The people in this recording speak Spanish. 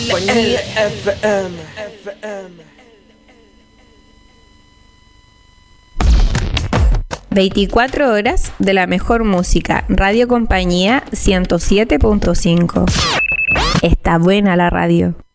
LFM. 24 horas de la mejor música. Radio Compañía 107.5. Está buena la radio.